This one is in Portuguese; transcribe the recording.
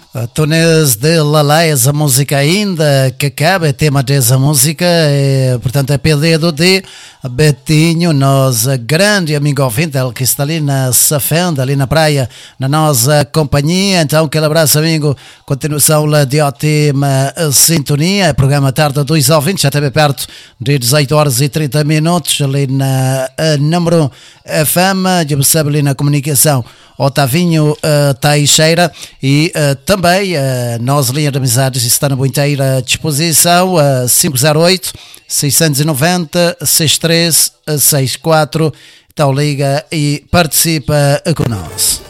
Túnez de Lalais, a música ainda que acaba, é tema dessa música, portanto é pedido de Betinho, nosso grande amigo ouvinte, ele que está ali na Safenda, ali na praia, na nossa companhia. Então, aquele abraço, amigo, continuação de ótima sintonia, programa Tarde dos Ouvintes, já esteve perto de 18 horas e 30 minutos, ali na número FM, já percebe ali na comunicação, Otavinho Teixeira, e também nós, linha de amizades, está na boa inteira disposição, 508-690-6364. Então liga e participa connosco.